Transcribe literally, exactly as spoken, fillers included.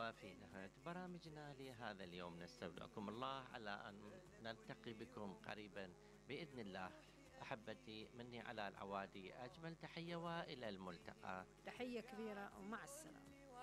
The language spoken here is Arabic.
وفي نهاية برامجنا لهذا اليوم نستودعكم الله على أن نلتقي بكم قريبا بإذن الله. أحبتي مني على العوادي أجمل تحية وإلى الملتقى. تحية كبيرة ومع السلامة.